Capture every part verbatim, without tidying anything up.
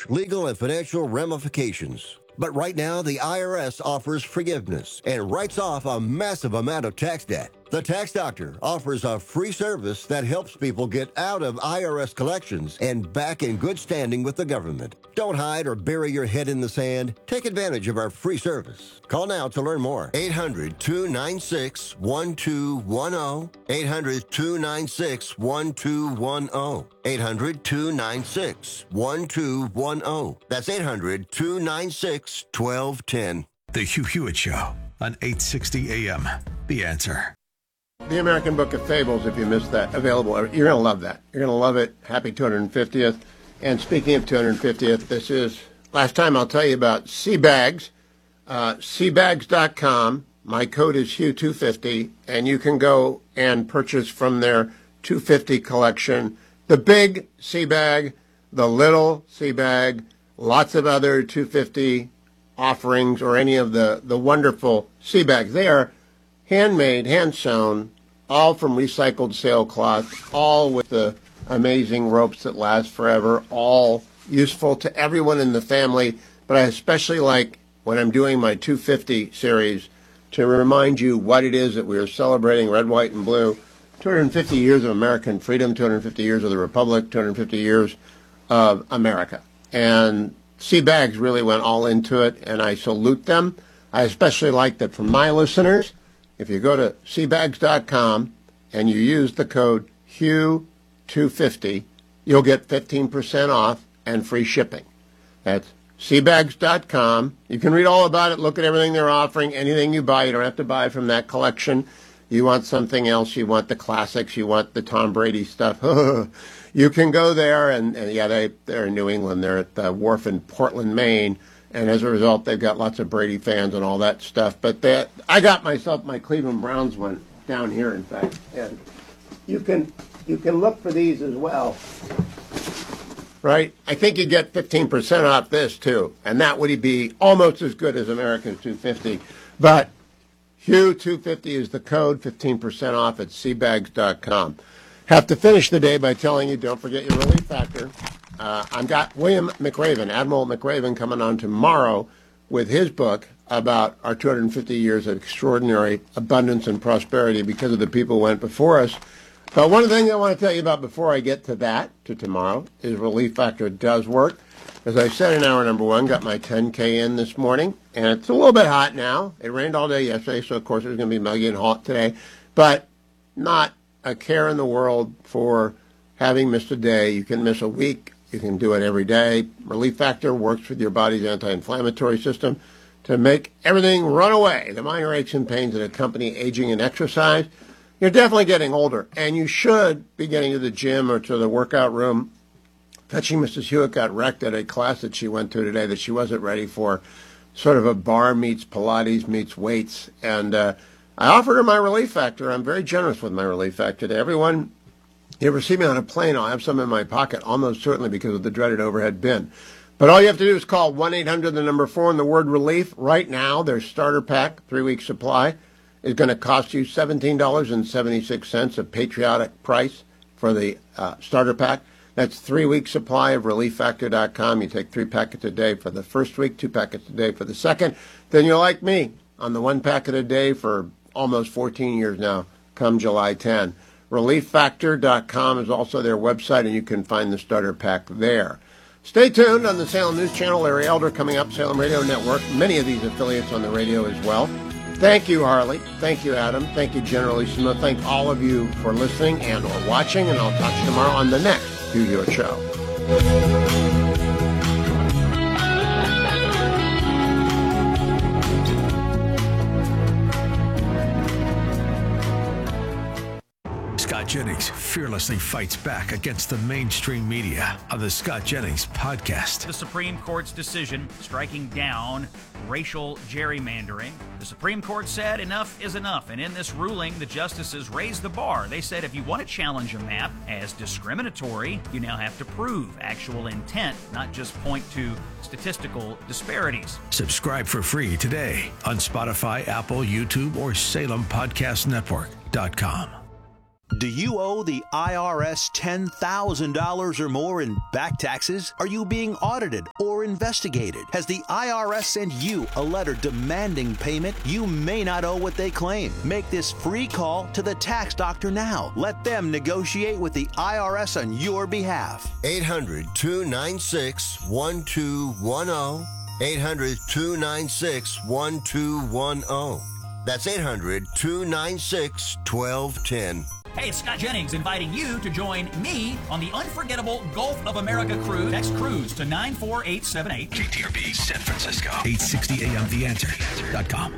huge legal and financial ramifications. But right now, the I R S offers forgiveness and writes off a massive amount of tax debt. The Tax Doctor offers a free service that helps people get out of I R S collections and back in good standing with the government. Don't hide or bury your head in the sand. Take advantage of our free service. Call now to learn more. eight hundred, two nine six, one two one zero. eight hundred, two nine six, one two one zero. eight hundred, two nine six, one two one zero. That's eight hundred, two nine six, one two one zero. The Hugh Hewitt Show on eight sixty A M. The Answer. The American Book of Fables, if you missed that, available. You're going to love that. You're going to love it. Happy two hundred fiftieth. And speaking of two hundred fiftieth, this is, last time I'll tell you about Seabags, uh, seabags dot com. My code is Hugh two fifty, and you can go and purchase from their two fifty collection the big sea bag, the little sea bag, lots of other two fifty offerings, or any of the, the wonderful sea bags. They are handmade, hand-sewn, all from recycled sailcloth, all with the amazing ropes that last forever, all useful to everyone in the family. But I especially like, when I'm doing my two fifty series, to remind you what it is that we are celebrating, red, white, and blue. two hundred fifty years of American freedom, two hundred fifty years of the Republic, two hundred fifty years of America. And Seabags really went all into it, and I salute them. I especially like that for my listeners, if you go to seabags dot com and you use the code Hugh two fifty, you'll get fifteen percent off and free shipping. That's seabags dot com. You can read all about it, look at everything they're offering. Anything you buy, you don't have to buy from that collection. You want something else, you want the classics, you want the Tom Brady stuff, you can go there, and, and yeah, they, they're in New England. They're at the wharf in Portland, Maine, and as a result, they've got lots of Brady fans and all that stuff. But they, I got myself my Cleveland Browns one down here, in fact, and you can you can look for these as well, right? I think you get fifteen percent off this, too, and that would be almost as good as American two fifty, but Hugh two fifty is the code, fifteen percent off at seabags dot com. Have to finish the day by telling you, don't forget your relief factor. Uh, I've got William McRaven, Admiral McRaven, coming on tomorrow with his book about our two hundred fifty years of extraordinary abundance and prosperity because of the people who went before us. But one of the things I want to tell you about before I get to that, to tomorrow, is Relief Factor does work. As I said in hour number one, got my ten K in this morning, and it's a little bit hot now. It rained all day yesterday, so of course it's going to be muggy and hot today, but not a care in the world for having missed a day. You can miss a week. You can do it every day. Relief Factor works with your body's anti-inflammatory system to make everything run away. The minor aches and pains that accompany aging and exercise. You're definitely getting older, and you should be getting to the gym or to the workout room. Fetching Missus Hewitt got wrecked at a class that she went to today that she wasn't ready for, sort of a bar meets Pilates meets weights. And uh, I offered her my Relief Factor. I'm very generous with my Relief Factor to everyone. You ever see me on a plane, I'll have some in my pocket, almost certainly because of the dreaded overhead bin. But all you have to do is call one eight hundred, the number four, and the word relief. Right now, their starter pack, three-week supply, is going to cost you seventeen dollars and seventy-six cents, a patriotic price for the uh, starter pack. That's three-week supply of relief factor dot com. You take three packets a day for the first week, two packets a day for the second. Then you're like me on the one packet a day for almost fourteen years now, come July tenth. relief factor dot com is also their website, and you can find the starter pack there. Stay tuned on the Salem News Channel. Larry Elder coming up, Salem Radio Network. Many of these affiliates on the radio as well. Thank you, Harley. Thank you, Adam. Thank you, General Isma. Thank all of you for listening and or watching, and I'll talk to you tomorrow on the next Hugh Hewitt Show. Scott Jennings fearlessly fights back against the mainstream media on the Scott Jennings Podcast. The Supreme Court's decision striking down racial gerrymandering. The Supreme Court said enough is enough, and in this ruling, the justices raised the bar. They said if you want to challenge a map as discriminatory, you now have to prove actual intent, not just point to statistical disparities. Subscribe for free today on Spotify, Apple, YouTube, or Salem Podcast Network dot com. Do you owe the I R S ten thousand dollars or more in back taxes? Are you being audited or investigated? Has the I R S sent you a letter demanding payment? You may not owe what they claim. Make this free call to the Tax Doctor now. Let them negotiate with the I R S on your behalf. eight hundred, two nine six, one two one zero. eight hundred, two nine six, one two one zero. That's eight hundred, two nine six, one two one zero. Hey, it's Scott Jennings inviting you to join me on the unforgettable Gulf of America cruise. Text cruise to nine four eight seven eight. K T R B San Francisco, eight sixty A M The Answer dot com.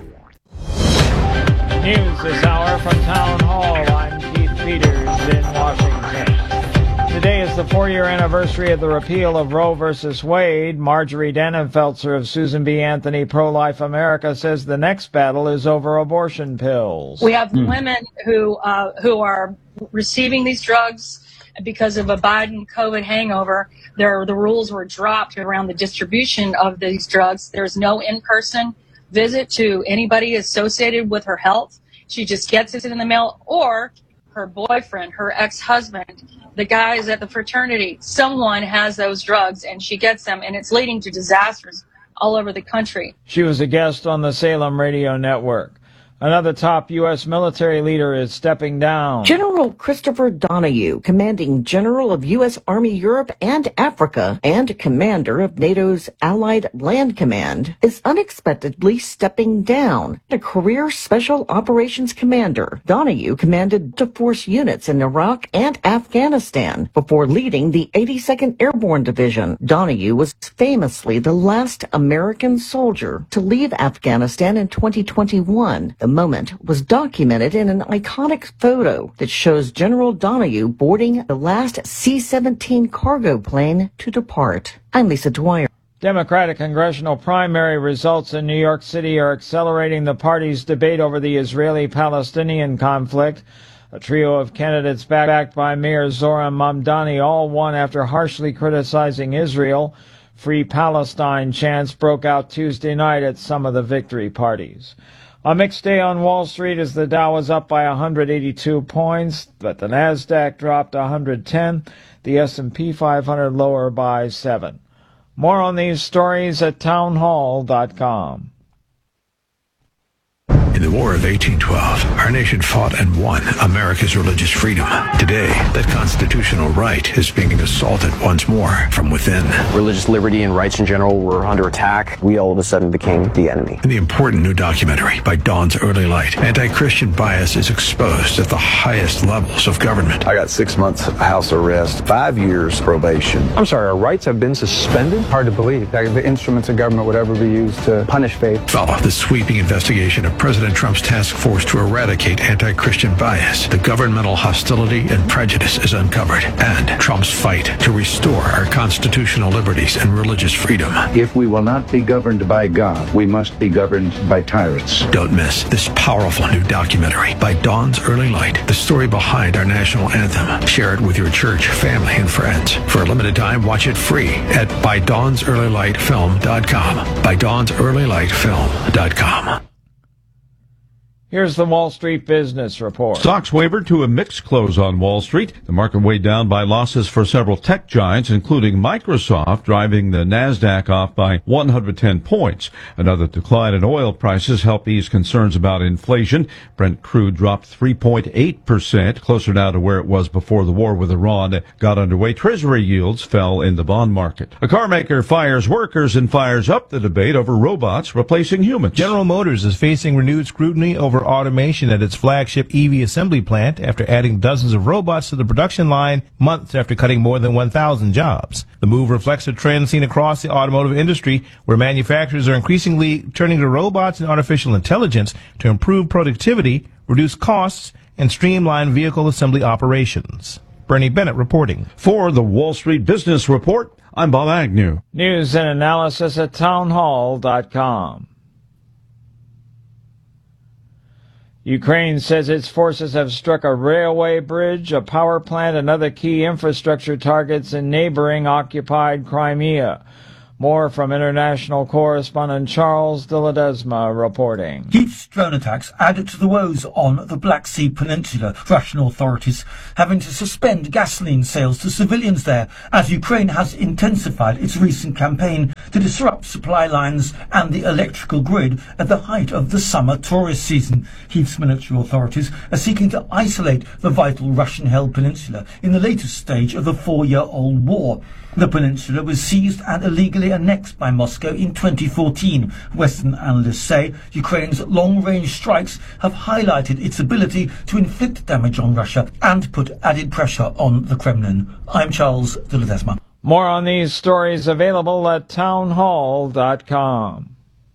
News this hour from Town Hall. I'm Keith Peters in Washington. Today is the four-year anniversary of the repeal of Roe versus Wade. Marjorie Dannenfelser of Susan B. Anthony Pro-Life America says the next battle is over abortion pills. We have mm. women who uh, who are receiving these drugs because of a Biden COVID hangover. There, the rules were dropped around the distribution of these drugs. There's no in-person visit to anybody associated with her health. She just gets it in the mail, or her boyfriend, her ex-husband, the guys at the fraternity, someone has those drugs and she gets them, and it's leading to disasters all over the country. She was a guest on the Salem Radio Network. Another top U S military leader is stepping down. General Christopher Donahue, commanding general of U S Army Europe and Africa and commander of NATO's Allied Land Command, is unexpectedly stepping down. A career special operations commander, Donahue commanded to force units in Iraq and Afghanistan before leading the eighty-second Airborne Division. Donahue was famously the last American soldier to leave Afghanistan in twenty twenty-one. The moment was documented in an iconic photo that shows General Donahue boarding the last C seventeen cargo plane to depart. I'm Lisa Dwyer. Democratic congressional primary results in New York City are accelerating the party's debate over the Israeli-Palestinian conflict. A trio of candidates backed by Mayor Zohran Mamdani all won after harshly criticizing Israel. Free Palestine chants broke out Tuesday night at some of the victory parties. A mixed day on Wall Street as the Dow was up by one hundred eighty-two points, but the Nasdaq dropped one hundred ten, the S and P five hundred lower by seven. More on these stories at town hall dot com. In the War of eighteen twelve, our nation fought and won America's religious freedom. Today, that constitutional right is being assaulted once more from within. Religious liberty and rights in general were under attack. We all of a sudden became the enemy. In the important new documentary by Dawn's Early Light, anti-Christian bias is exposed at the highest levels of government. I got six months house arrest, five years probation. I'm sorry, our rights have been suspended? Hard to believe that the instruments of government would ever be used to punish faith. Follow the sweeping investigation of President Trump's task force to eradicate anti-Christian bias. The governmental hostility and prejudice is uncovered, and Trump's fight to restore our constitutional liberties and religious freedom. If we will not be governed by God, we must be governed by tyrants. Don't miss this powerful new documentary by Dawn's Early Light, the story behind our national anthem. Share it with your church, family, and friends. For a limited time, watch it free at by dawns early light film dot com. by dawns early light film dot com. Here's the Wall Street Business Report. Stocks wavered to a mixed close on Wall Street. The market weighed down by losses for several tech giants, including Microsoft, driving the Nasdaq off by one hundred ten points. Another decline in oil prices helped ease concerns about inflation. Brent crude dropped three point eight percent, closer now to where it was before the war with Iran got underway. Treasury yields fell in the bond market. A car maker fires workers and fires up the debate over robots replacing humans. General Motors is facing renewed scrutiny over automation at its flagship E V assembly plant after adding dozens of robots to the production line months after cutting more than one thousand jobs. The move reflects a trend seen across the automotive industry where manufacturers are increasingly turning to robots and artificial intelligence to improve productivity, reduce costs, and streamline vehicle assembly operations. Bernie Bennett reporting. For the Wall Street Business Report, I'm Bob Agnew. News and analysis at town hall dot com. Ukraine says its forces have struck a railway bridge, a power plant, and other key infrastructure targets in neighboring occupied Crimea. More from international correspondent Charles de Ledesma reporting. Huge drone attacks added to the woes on the Black Sea Peninsula, Russian authorities having to suspend gasoline sales to civilians there as Ukraine has intensified its recent campaign to disrupt supply lines and the electrical grid at the height of the summer tourist season. Kiev's military authorities are seeking to isolate the vital Russian-held peninsula in the latest stage of the four-year-old war. The peninsula was seized and illegally annexed by Moscow in twenty fourteen. Western analysts say Ukraine's long-range strikes have highlighted its ability to inflict damage on Russia and put added pressure on the Kremlin. I'm Charles de Ledesma. More on these stories available at townhall dot com.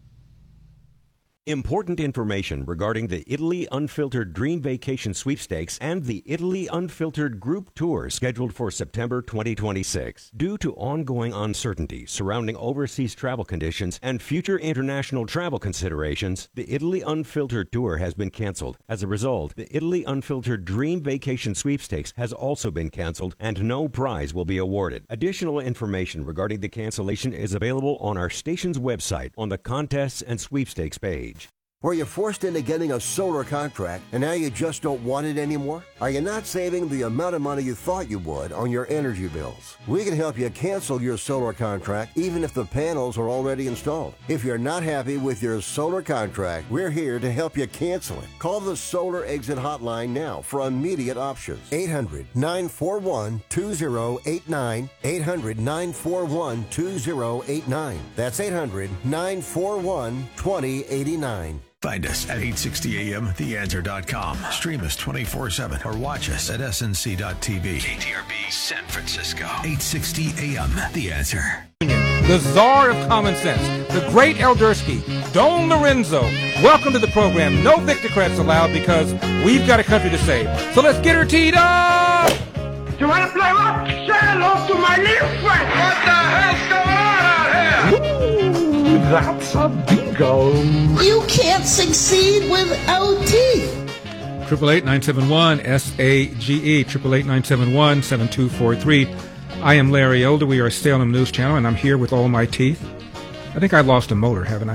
Important information regarding the Italy Unfiltered Dream Vacation Sweepstakes and the Italy Unfiltered Group Tour scheduled for September twenty twenty-six. Due to ongoing uncertainty surrounding overseas travel conditions and future international travel considerations, the Italy Unfiltered Tour has been canceled. As a result, the Italy Unfiltered Dream Vacation Sweepstakes has also been canceled and no prize will be awarded. Additional information regarding the cancellation is available on our station's website on the Contests and Sweepstakes page. Were you forced into getting a solar contract and now you just don't want it anymore? Are you not saving the amount of money you thought you would on your energy bills? We can help you cancel your solar contract even if the panels are already installed. If you're not happy with your solar contract, we're here to help you cancel it. Call the Solar Exit Hotline now for immediate options. eight hundred, nine four one, two zero eight nine. eight hundred, nine four one, two zero eight nine. That's eight hundred, nine four one, two zero eight nine. Find us at eight sixty A M the answer dot com. Stream us twenty-four seven or watch us at S N C dot T V. K T R B San Francisco. eight sixty A M The Answer. The czar of common sense, the great Eldersky, Don Lorenzo. Welcome to the program. No Victocrats allowed because we've got a country to save. So let's get her teed up! You want to play rock? Say hello to my little friend. What the hell's going on out here? Ooh, that's a bingo. You can't succeed without teeth. Triple eight nine seven one S A G E. Triple eight nine seven one seven two four three. I am Larry Elder. We are a Salem News Channel, and I'm here with all my teeth. I think I lost a molar, haven't I?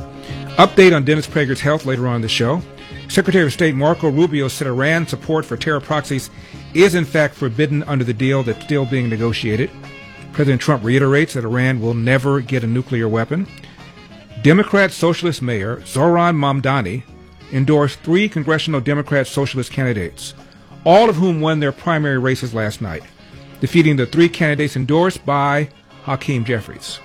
Update on Dennis Prager's health later on in the show. Secretary of State Marco Rubio said Iran support for terror proxies is in fact forbidden under the deal that's still being negotiated. President Trump reiterates that Iran will never get a nuclear weapon. Democrat Socialist Mayor Zohran Mamdani endorsed three congressional Democrat Socialist candidates, all of whom won their primary races last night, defeating the three candidates endorsed by Hakeem Jeffries.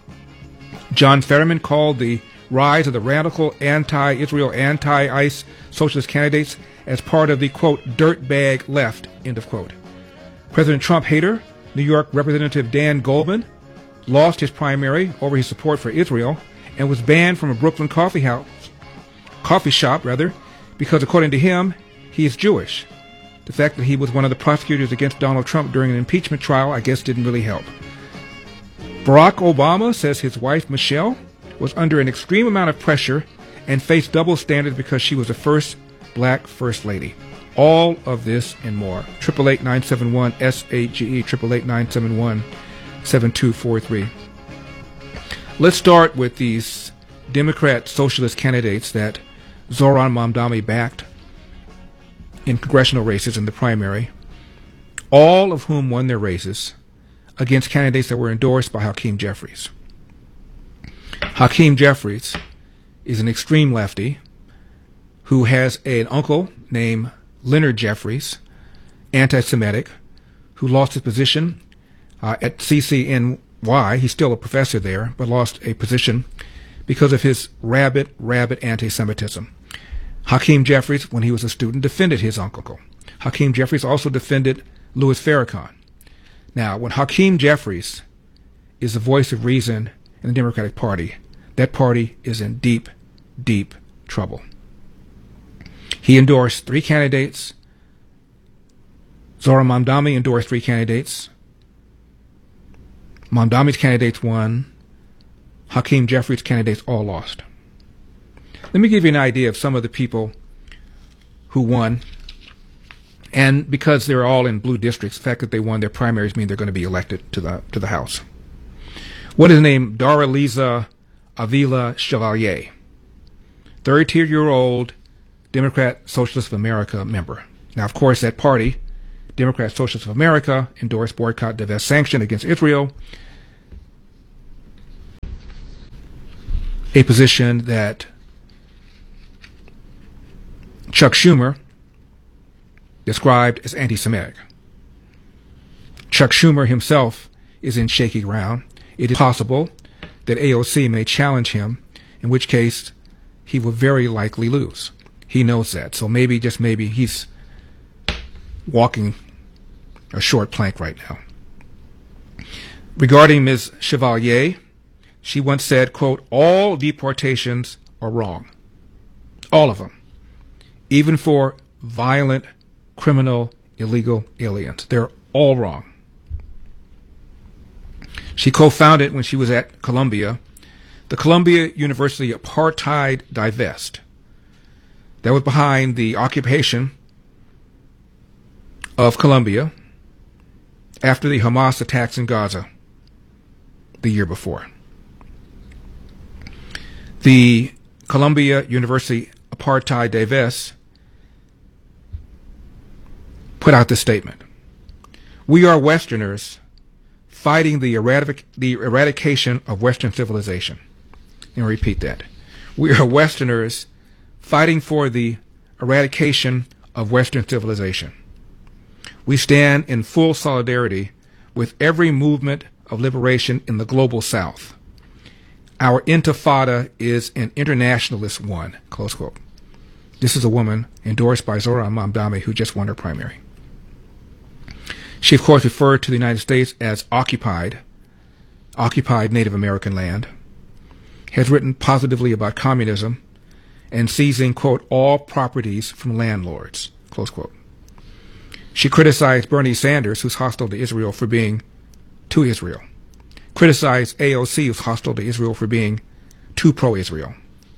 John Fetterman called the rise of the radical anti-Israel, anti-ICE socialist candidates as part of the, quote, dirtbag left, end of quote. President Trump hater, New York Representative Dan Goldman, lost his primary over his support for Israel and was banned from a Brooklyn coffee house, coffee shop, rather, because according to him, he is Jewish. The fact that he was one of the prosecutors against Donald Trump during an impeachment trial, I guess, didn't really help. Barack Obama says his wife, Michelle, was under an extreme amount of pressure and faced double standards because she was the first black first lady. All of this and more. Triple eight nine seven one S A G E. Triple eight nine seven one seven two four three. Let's start with these Democrat socialist candidates that Zohran Mamdani backed in congressional races in the primary, all of whom won their races against candidates that were endorsed by Hakeem Jeffries. Hakeem Jeffries is an extreme lefty who has an uncle named Leonard Jeffries, anti-Semitic, who lost his position uh, at C C N Y. He's still a professor there, but lost a position because of his rabid, rabid anti-Semitism. Hakeem Jeffries, when he was a student, defended his uncle. Hakeem Jeffries also defended Louis Farrakhan. Now, when Hakeem Jeffries is the voice of reason in the Democratic Party, that party is in deep, deep trouble. He endorsed three candidates. Zohran Mamdani endorsed three candidates. Mamdani's candidates won. Hakeem Jeffries' candidates all lost. Let me give you an idea of some of the people who won. And because they're all in blue districts, the fact that they won their primaries means they're going to be elected to the to the House. What is named Doraliza Avila Chevalier, thirty-two-year-old Democrat Socialist of America member. Now, of course, that party, Democrat Socialist of America, endorsed boycott, divest, sanction against Israel, a position that Chuck Schumer described as anti-Semitic. Chuck Schumer himself is in shaky ground. It is possible that A O C may challenge him, in which case he will very likely lose. He knows that. So maybe, just maybe, he's walking a short plank right now. Regarding Miz Chevalier, she once said, quote, all deportations are wrong. All of them. Even for violent, criminal, illegal aliens. They're all wrong. She co-founded, when she was at Columbia, the Columbia University Apartheid Divest. That was behind the occupation of Columbia after the Hamas attacks in Gaza the year before. The Columbia University Apartheid Divest put out this statement. We are Westerners fighting the, eradic- the eradication of Western civilization. And repeat that. We are Westerners fighting for the eradication of Western civilization. We stand in full solidarity with every movement of liberation in the global South. Our intifada is an internationalist one, close quote. This is a woman endorsed by Zohran Mamdani, who just won her primary. She, of course, referred to the United States as occupied, occupied Native American land, has written positively about communism and seizing, quote, all properties from landlords, close quote. She criticized Bernie Sanders, who's hostile to Israel, for being to Israel. Criticized A O C, who's hostile to Israel, for being too pro-Israel.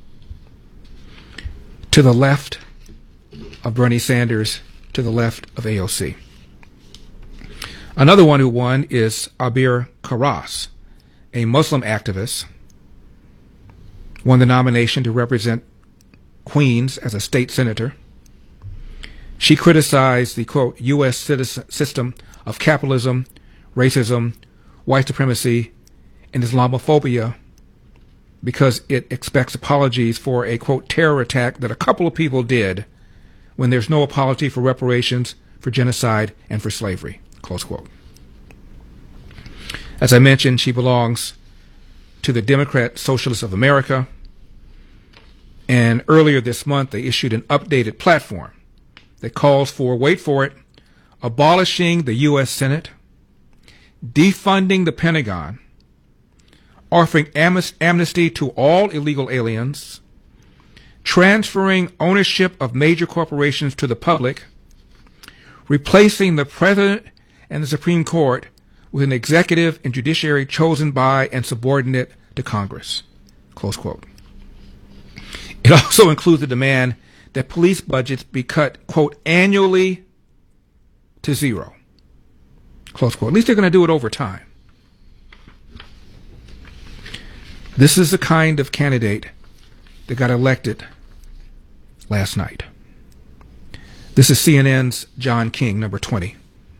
To the left of Bernie Sanders, to the left of A O C. Another one who won is Abir Karas, a Muslim activist, won the nomination to represent Queens as a state senator. She criticized the, quote, U S citizen system of capitalism, racism, white supremacy, and Islamophobia because it expects apologies for a, quote, terror attack that a couple of people did when there's no apology for reparations, for genocide, and for slavery, close quote. As I mentioned, she belongs to the Democrat Socialists of America, and earlier this month they issued an updated platform that calls for, wait for it, abolishing the U S Senate, defunding the Pentagon, offering amnesty to all illegal aliens, transferring ownership of major corporations to the public, replacing the President and the Supreme Court with an executive and judiciary chosen by and subordinate to Congress, close quote. It also includes a demand that police budgets be cut, quote, annually to zero, close quote. At least they're going to do it over time. This is the kind of candidate that got elected last night. This is C N N's John King, number twenty.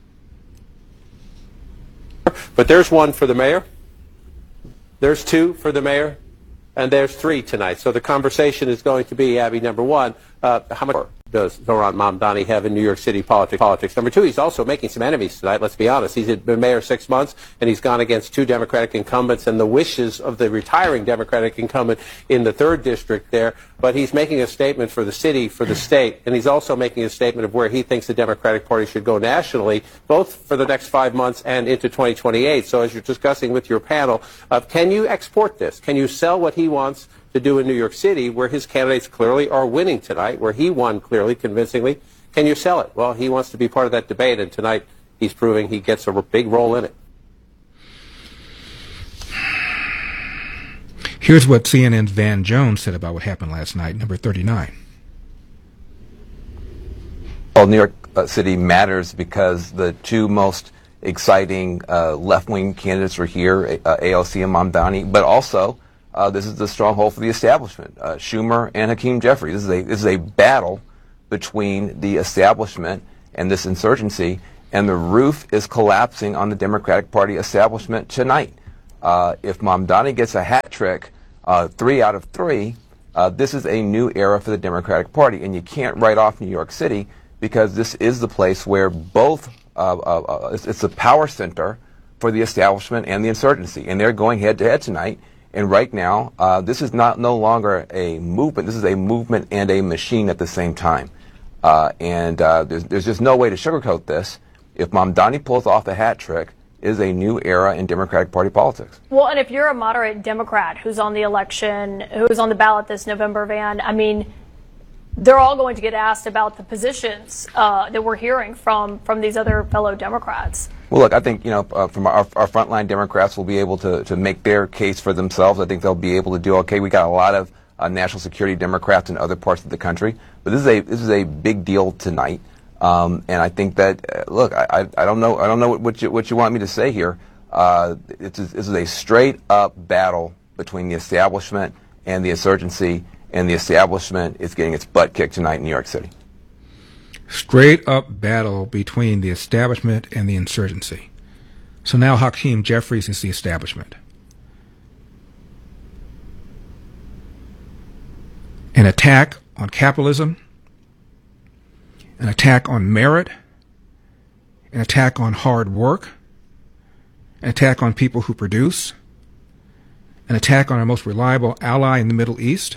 But there's one for the mayor, there's two for the mayor, and there's three tonight. So the conversation is going to be, Abby, number one, uh, how much does Zohran Mamdani have in New York City politi- politics? Number two, he's also making some enemies tonight, let's be honest. He's been mayor six months, and he's gone against two Democratic incumbents and the wishes of the retiring Democratic incumbent in the third district there. But he's making a statement for the city, for the state, and he's also making a statement of where he thinks the Democratic Party should go nationally, both for the next five months and into twenty twenty-eight. So as you're discussing with your panel, uh, can you export this? Can you sell what he wants to do in New York City, where his candidates clearly are winning tonight, where he won clearly, convincingly? Can you sell it? Well, he wants to be part of that debate, and tonight he's proving he gets a big role in it. Here's what C N N's Van Jones said about what happened last night, number thirty-nine. Well, New York City matters because the two most exciting uh, left-wing candidates are here, uh, A L C and Mamdani, but also uh, this is the stronghold for the establishment, uh, Schumer and Hakeem Jeffries. This is a this is a battle between the establishment and this insurgency, and the roof is collapsing on the Democratic Party establishment tonight. Uh, if Mamdani gets a hat trick, uh, three out of three, uh, this is a new era for the Democratic Party, and you can't write off New York City because this is the place where both uh, uh, it's, it's the power center for the establishment and the insurgency, and they're going head to head tonight. And right now, uh, this is not no longer a movement. This is a movement and a machine at the same time. Uh, and uh, there's, there's just no way to sugarcoat this. If Mamdani pulls off the hat trick, it is a new era in Democratic Party politics. Well, and if you're a moderate Democrat who's on the election, who's on the ballot this November, Van, I mean, they're all going to get asked about the positions uh, that we're hearing from, from these other fellow Democrats. Well, look, I think, you know, uh, from our, our frontline Democrats will be able to, to make their case for themselves. I think they'll be able to do okay. We got a lot of uh, national security Democrats in other parts of the country, but this is a this is a big deal tonight. Um, and I think that uh, look, I, I I don't know I don't know what, what you what you want me to say here. Uh, it's this is a straight up battle between the establishment and the insurgency, and the establishment is getting its butt kicked tonight in New York City. Straight up battle between the establishment and the insurgency. So now Hakeem Jeffries is the establishment. An attack on capitalism, an attack on merit, an attack on hard work, an attack on people who produce, an attack on our most reliable ally in the Middle East.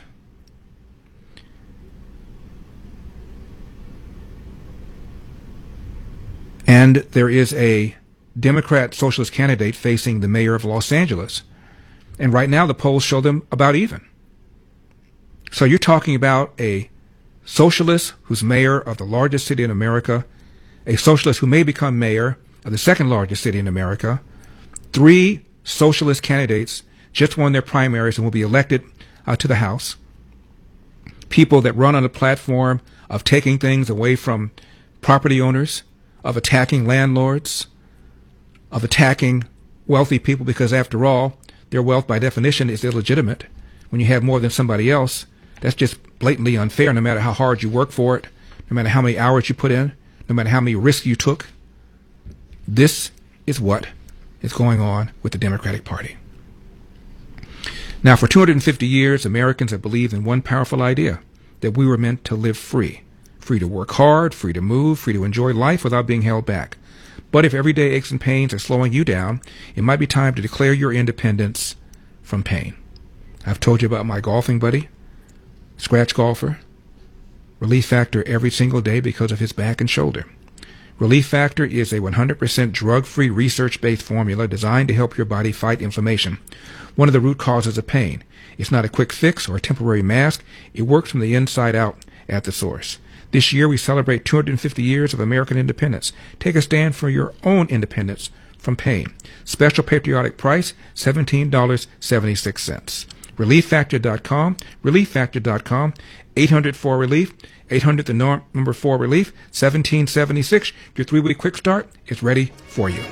And there is a Democrat socialist candidate facing the mayor of Los Angeles. And right now the polls show them about even. So you're talking about a socialist who's mayor of the largest city in America, a socialist who may become mayor of the second largest city in America. Three socialist candidates just won their primaries and will be elected uh, to the House. People that run on a platform of taking things away from property owners, of attacking landlords, of attacking wealthy people, because after all, their wealth by definition is illegitimate. When you have more than somebody else, that's just blatantly unfair, no matter how hard you work for it, no matter how many hours you put in, no matter how many risks you took. This is what is going on with the Democratic Party. Now, for two hundred fifty years, Americans have believed in one powerful idea, that we were meant to live free. Free to work hard, free to move, free to enjoy life without being held back. But if everyday aches and pains are slowing you down, it might be time to declare your independence from pain. I've told you about my golfing buddy, scratch golfer, Relief Factor every single day because of his back and shoulder. Relief Factor is a one hundred percent drug-free, research-based formula designed to help your body fight inflammation, one of the root causes of pain. It's not a quick fix or a temporary mask. It works from the inside out at the source. This year, we celebrate two hundred fifty years of American independence. Take a stand for your own independence from pain. Special patriotic price, seventeen dollars and seventy-six cents. relief factor dot com, relief factor dot com, eight hundred four relief, eight hundred the number four relief, seventeen seventy-six. Your three-week quick start is ready for you.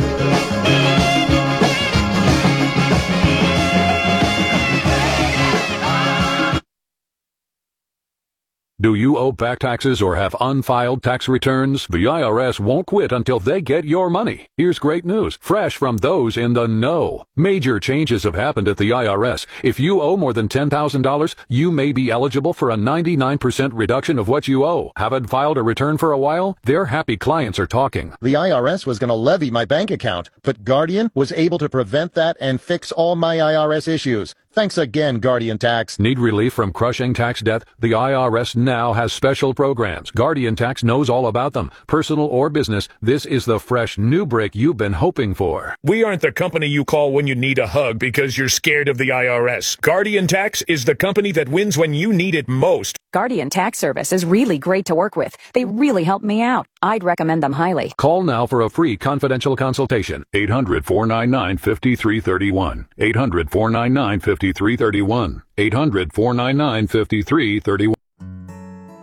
Do you owe back taxes or have unfiled tax returns? The I R S won't quit until they get your money. Here's great news, fresh from those in the know. Major changes have happened at the I R S. If you owe more than ten thousand dollars, you may be eligible for a ninety-nine percent reduction of what you owe. Haven't filed a return for a while? Their happy clients are talking. The I R S was going to levy my bank account, but Guardian was able to prevent that and fix all my I R S issues. Thanks again, Guardian Tax. Need relief from crushing tax debt? The I R S now has special programs. Guardian Tax knows all about them. Personal or business, this is the fresh new break you've been hoping for. We aren't the company you call when you need a hug because you're scared of the I R S. Guardian Tax is the company that wins when you need it most. Guardian Tax Service is really great to work with. They really helped me out. I'd recommend them highly. Call now for a free confidential consultation. eight hundred, four nine nine, five three three one. eight hundred, four nine nine, five three three one. eight hundred, four nine nine, five three three one.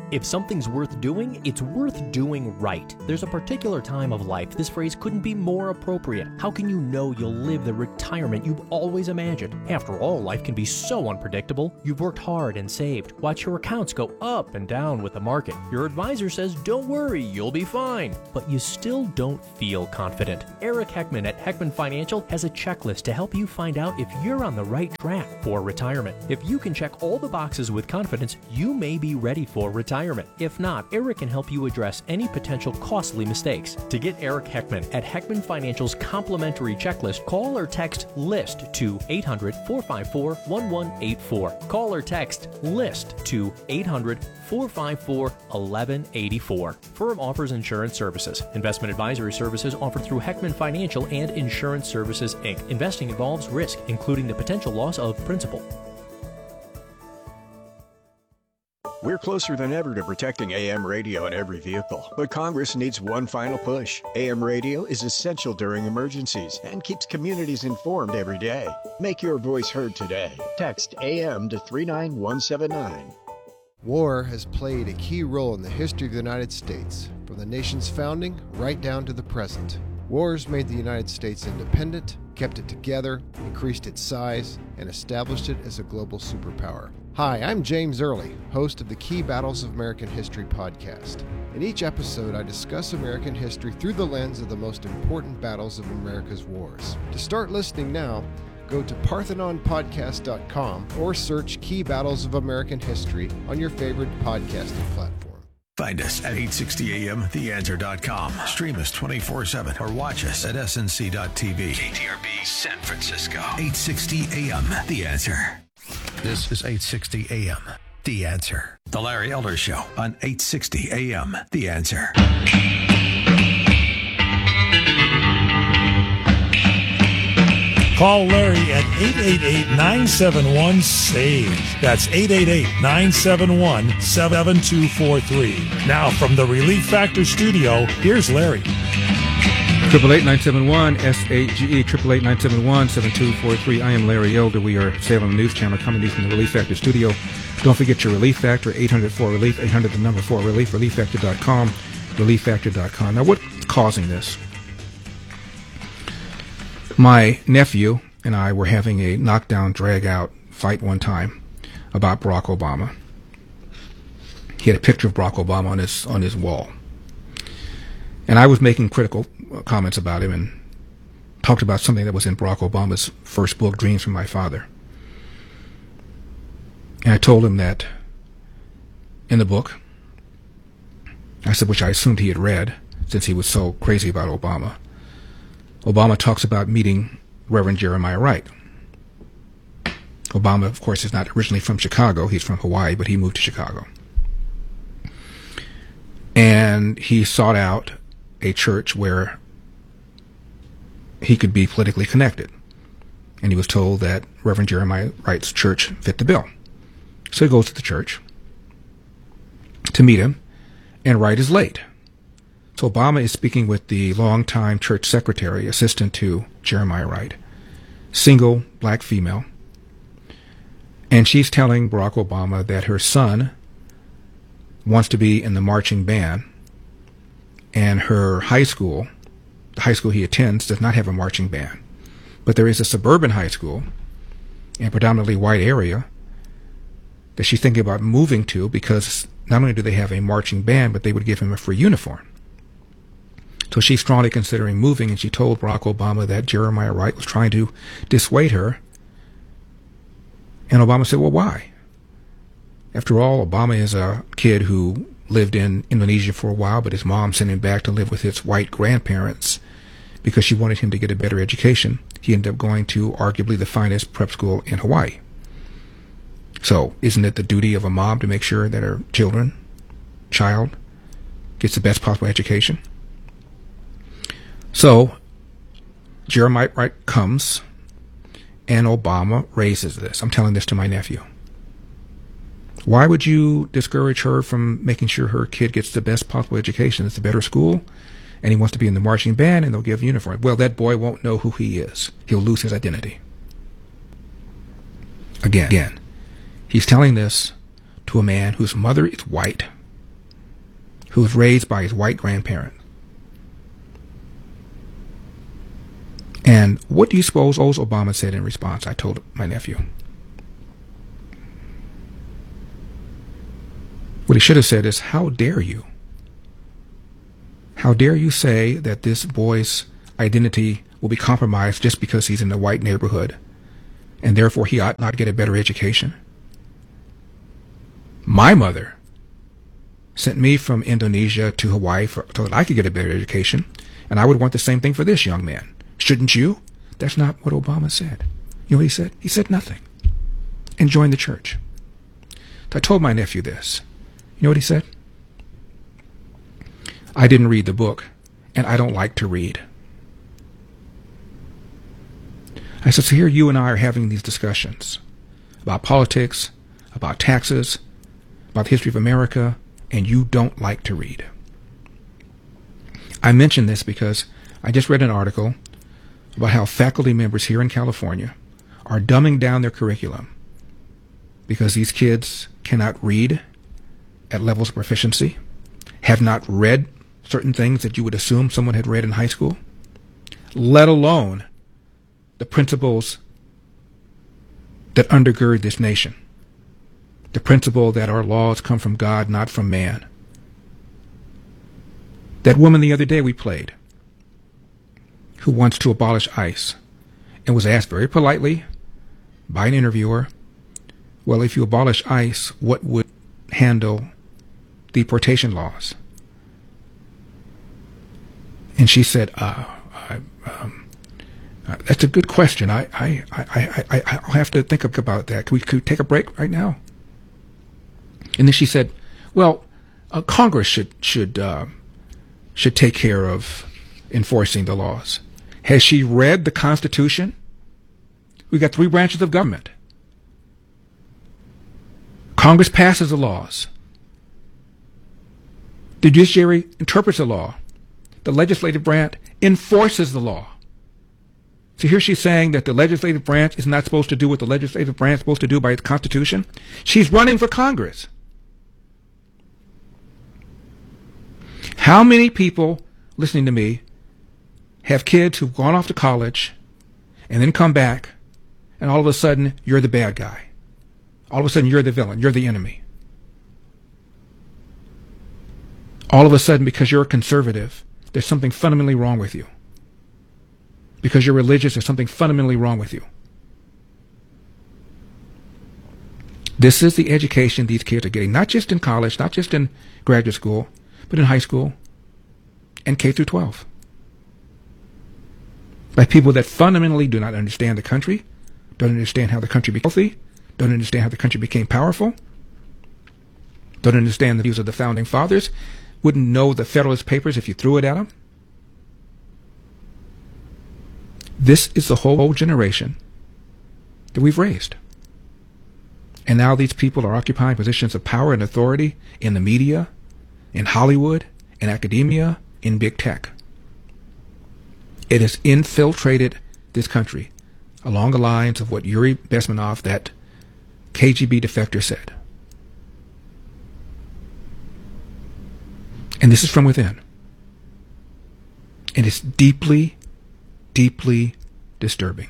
If something's worth doing, it's worth doing right. There's a particular time of life this phrase couldn't be more appropriate. How can you know you'll live the retirement you've always imagined? After all, life can be so unpredictable. You've worked hard and saved. Watch your accounts go up and down with the market. Your advisor says, don't worry, you'll be fine. But you still don't feel confident. Eric Heckman at Heckman Financial has a checklist to help you find out if you're on the right track for retirement. If you can check all the boxes with confidence, you may be ready for retirement. If not, Eric can help you address any potential costly mistakes. To get Eric Heckman at Heckman Financial's complimentary checklist, call or text LIST to eight hundred, four five four, one one eight four. Call or text LIST to eight hundred, four five four, one one eight four. Firm offers insurance services. Investment advisory services offered through Heckman Financial and Insurance Services, Incorporated. Investing involves risk, including the potential loss of principal. We're closer than ever to protecting A M radio in every vehicle, but Congress needs one final push. A M radio is essential during emergencies and keeps communities informed every day. Make your voice heard today. Text A M to three nine one seven nine. War has played a key role in the history of the United States, from the nation's founding right down to the present. Wars made the United States independent, kept it together, increased its size, and established it as a global superpower. Hi, I'm James Early, host of the Key Battles of American History podcast. In each episode, I discuss American history through the lens of the most important battles of America's wars. To start listening now, go to parthenon podcast dot com or search Key Battles of American History on your favorite podcasting platform. Find us at eight sixty A M the answer dot com. Stream us twenty-four seven or watch us at S N C dot T V. K T R B San Francisco. eight sixty A M The Answer. This is eight sixty A M The Answer. The Larry Elder Show on eight sixty A M The Answer. Call Larry at eight eight eight, nine seven one, S A V E. That's eight eight eight, nine seven one, seven two four three. Now from the Relief Factor studio, here's Larry. Triple eight nine seven one S A G E triple eight nine seven one seven two four three. I am Larry Elder. We are Salem News Channel coming to you from the Relief Factor studio. Don't forget your Relief Factor, eight hundred four relief, eight hundred the number four relief, relief factor dot com, relief factor dot com. Now, what's causing this? My nephew and I were having a knockdown, drag-out fight one time about Barack Obama. He had a picture of Barack Obama on his on his wall, and I was making critical comments about him and talked about something that was in Barack Obama's first book, Dreams from My Father. And I told him that in the book, I said, which I assumed he had read since he was so crazy about Obama, Obama talks about meeting Reverend Jeremiah Wright. Obama, of course, is not originally from Chicago. He's from Hawaii, but he moved to Chicago. And he sought out a church where he could be politically connected. And he was told that Reverend Jeremiah Wright's church fit the bill. So he goes to the church to meet him, and Wright is late. So Obama is speaking with the longtime church secretary, assistant to Jeremiah Wright, single black female, and she's telling Barack Obama that her son wants to be in the marching band, and her high school, the high school he attends, does not have a marching band. But there is a suburban high school in a predominantly white area that she's thinking about moving to because not only do they have a marching band, but they would give him a free uniform. So she's strongly considering moving, and she told Barack Obama that Jeremiah Wright was trying to dissuade her. And Obama said, well, why? After all, Obama is a kid who lived in Indonesia for a while, but his mom sent him back to live with his white grandparents because she wanted him to get a better education. He ended up going to arguably the finest prep school in Hawaii. So isn't it the duty of a mom to make sure that her children, child, gets the best possible education? So Jeremiah Wright comes, and Obama raises this. I'm telling this to my nephew. Why would you discourage her from making sure her kid gets the best possible education? It's a better school, and he wants to be in the marching band, and they'll give a uniform. Well, that boy won't know who he is. He'll lose his identity. Again, again, he's telling this to a man whose mother is white, who was raised by his white grandparent. And what do you suppose Obama said in response? I told my nephew. What he should have said is, how dare you? How dare you say that this boy's identity will be compromised just because he's in a white neighborhood, and therefore he ought not get a better education? My mother sent me from Indonesia to Hawaii for, so that I could get a better education, and I would want the same thing for this young man. Shouldn't you? That's not what Obama said. You know what he said? He said nothing. And joined the church. So I told my nephew this. You know what he said? I didn't read the book, and I don't like to read. I said, so here you and I are having these discussions about politics, about taxes, about the history of America, and you don't like to read. I mention this because I just read an article about how faculty members here in California are dumbing down their curriculum because these kids cannot read at levels of proficiency, have not read certain things that you would assume someone had read in high school, let alone the principles that undergird this nation, the principle that our laws come from God, not from man. That woman the other day we played, who wants to abolish ICE, and was asked very politely by an interviewer, well, if you abolish ICE, what would handle deportation laws? And she said, uh, I, um, uh, that's a good question. I, I, I, I, I'll have to think about that. Can we, could we take a break right now? And then she said, well, uh, Congress should, should, uh, should take care of enforcing the laws. Has she read the Constitution? We've got three branches of government. Congress passes the laws. The judiciary interprets the law. The legislative branch enforces the law. So here she's saying that the legislative branch is not supposed to do what the legislative branch is supposed to do by its Constitution. She's running for Congress. How many people listening to me have kids who've gone off to college and then come back, and all of a sudden you're the bad guy? All of a sudden you're the villain, you're the enemy. All of a sudden, because you're a conservative, there's something fundamentally wrong with you. Because you're religious, there's something fundamentally wrong with you. This is the education these kids are getting, not just in college, not just in graduate school, but in high school and K through twelve. By people that fundamentally do not understand the country, don't understand how the country became healthy, don't understand how the country became powerful, don't understand the views of the founding fathers, wouldn't know the Federalist Papers if you threw it at them. This is the whole generation that we've raised. And now these people are occupying positions of power and authority in the media, in Hollywood, in academia, in big tech. It has infiltrated this country along the lines of what Yuri Bezmenov, that K G B defector, said. And this is from within. And it's deeply, deeply disturbing.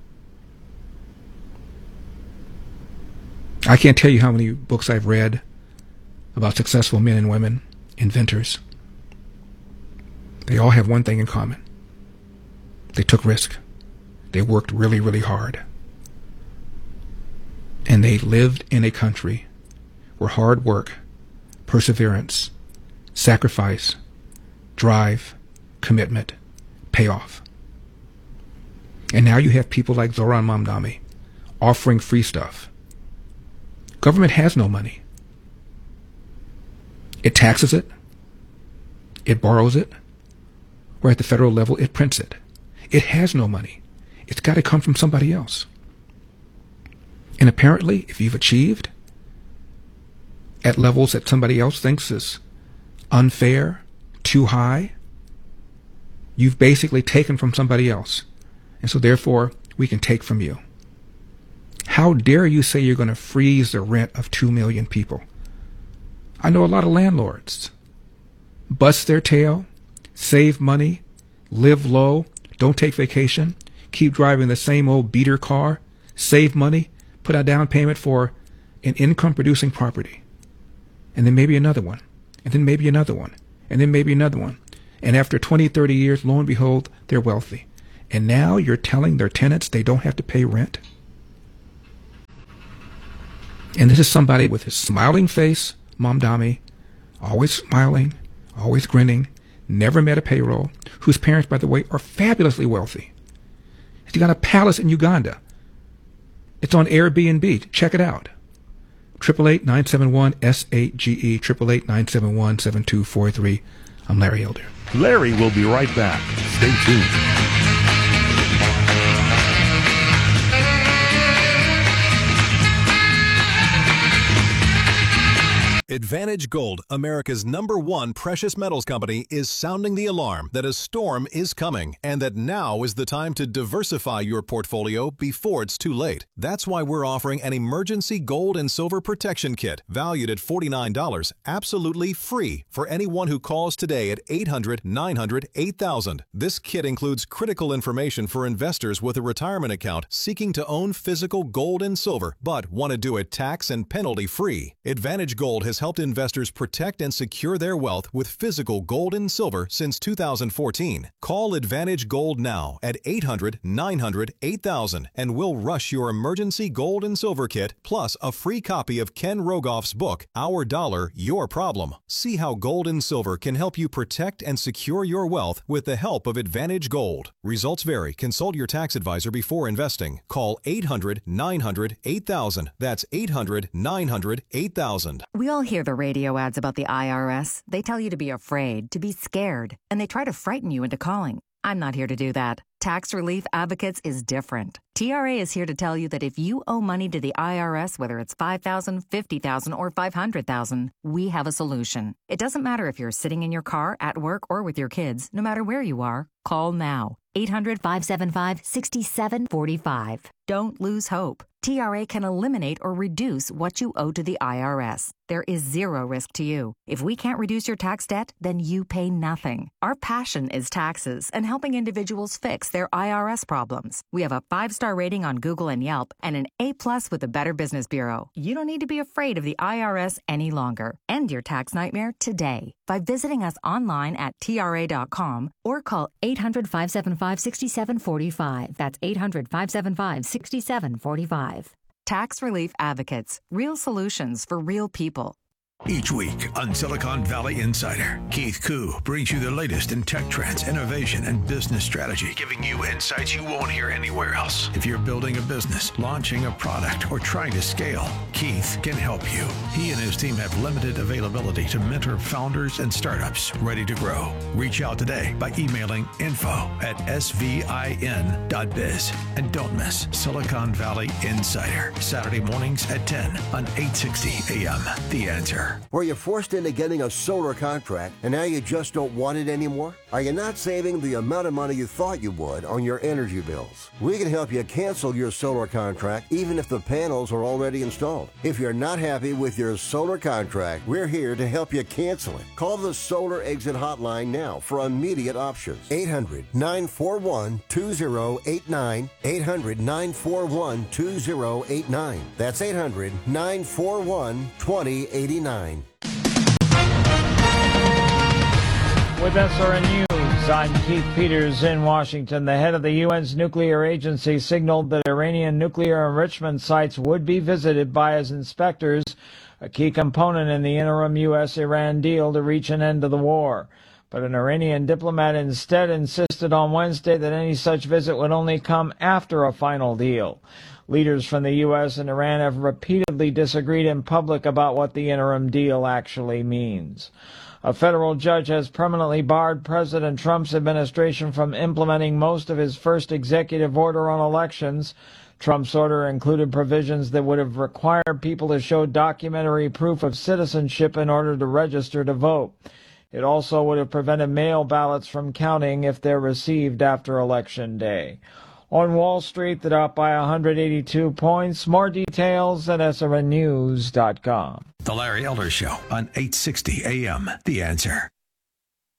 I can't tell you how many books I've read about successful men and women, inventors. They all have one thing in common. They took risk. They worked really, really hard. And they lived in a country where hard work, perseverance, sacrifice, drive, commitment pay off. And now you have people like Zoran Mamdani offering free stuff. Government has no money. It taxes it. It borrows it. Or at the federal level, it prints it. It has no money. It's got to come from somebody else. And apparently, if you've achieved at levels that somebody else thinks is unfair, too high, you've basically taken from somebody else. And so therefore, we can take from you. How dare you say you're going to freeze the rent of two million people? I know a lot of landlords bust their tail, save money, live low, don't take vacation, keep driving the same old beater car, save money, put a down payment for an income-producing property, and then maybe another one, and then maybe another one, and then maybe another one. And after twenty, thirty years, lo and behold, they're wealthy. And now you're telling their tenants they don't have to pay rent? And this is somebody with his smiling face, Mamdani, always smiling, always grinning, never met a payroll, whose parents, by the way, are fabulously wealthy. He's got a palace in Uganda. It's on Airbnb. Check it out. eight eight eight, nine seven one, S eight G E, eight eight eight, nine seven one, seven two four three. I'm Larry Elder. Larry will be right back. Stay tuned. Advantage Gold, America's number one precious metals company, is sounding the alarm that a storm is coming and that now is the time to diversify your portfolio before it's too late. That's why we're offering an emergency gold and silver protection kit valued at forty-nine dollars, absolutely free for anyone who calls today at eight hundred, nine hundred, eight thousand. This kit includes critical information for investors with a retirement account seeking to own physical gold and silver but want to do it tax and penalty free. Advantage Gold has helped investors protect and secure their wealth with physical gold and silver since two thousand fourteen. Call Advantage Gold now at eight hundred, nine hundred, eight thousand and we'll rush your emergency gold and silver kit plus a free copy of Ken Rogoff's book, Our Dollar, Your Problem. See how gold and silver can help you protect and secure your wealth with the help of Advantage Gold. Results vary. Consult your tax advisor before investing. Call eight hundred, nine hundred, eight thousand. That's eight hundred, nine hundred, eight thousand. We all hear the radio ads about the I R S. They tell you to be afraid, to be scared, and they try to frighten you into calling. I'm not here to do that. Tax Relief Advocates is different. T R A is here to tell you that if you owe money to the I R S, whether it's five thousand dollars, fifty thousand dollars, or five hundred thousand dollars, we have a solution. It doesn't matter if you're sitting in your car, at work, or with your kids. No matter where you are, call now. eight hundred, five seven five, six seven four five. Don't lose hope. T R A can eliminate or reduce what you owe to the I R S. There is zero risk to you. If we can't reduce your tax debt, then you pay nothing. Our passion is taxes and helping individuals fix their I R S problems. We have a five-star rating on Google and Yelp and an A-plus with the Better Business Bureau. You don't need to be afraid of the I R S any longer. End your tax nightmare today by visiting us online at T R A dot com or call eight hundred, five seven five, six seven four five. That's eight hundred, five seven five, six seven four five. Tax Relief Advocates. Real solutions for real people. Each week on Silicon Valley Insider, Keith Koo brings you the latest in tech trends, innovation, and business strategy, giving you insights you won't hear anywhere else. If you're building a business, launching a product, or trying to scale, Keith can help you. He and his team have limited availability to mentor founders and startups ready to grow. Reach out today by emailing info at S V I N dot biz. And don't miss Silicon Valley Insider, Saturday mornings at ten on eight sixty A M. The Answer. Were you forced into getting a solar contract and now you just don't want it anymore? Are you not saving the amount of money you thought you would on your energy bills? We can help you cancel your solar contract even if the panels are already installed. If you're not happy with your solar contract, we're here to help you cancel it. Call the Solar Exit Hotline now for immediate options. eight hundred, nine four one, two zero eight nine. eight hundred, nine four one, two zero eight nine. That's eight hundred, nine four one, two zero eight nine. With S R N News, I'm Keith Peters in Washington. The head of the U N's nuclear agency signaled that Iranian nuclear enrichment sites would be visited by his inspectors, a key component in the interim U S Iran deal to reach an end to the war. But an Iranian diplomat instead insisted on Wednesday that any such visit would only come after a final deal. Leaders from the U S and Iran have repeatedly disagreed in public about what the interim deal actually means. A federal judge has permanently barred President Trump's administration from implementing most of his first executive order on elections. Trump's order included provisions that would have required people to show documentary proof of citizenship in order to register to vote. It also would have prevented mail ballots from counting if they're received after Election Day. On Wall Street, the Dow by one hundred eighty-two points. More details at S R N news dot com. The Larry Elder Show on eight sixty A M. The Answer.